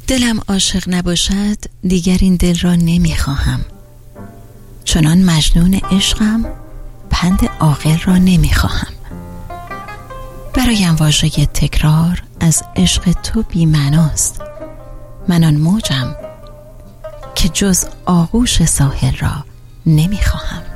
دلم عاشق نباشد دیگر این دل را نمیخواهم. چنان مجنون عشقم پند عاقل را نمیخواهم. برایم واژه تکرار از عشق تو بی‌معناست. من آن موجم که جز آغوش ساحل را نمیخواهم.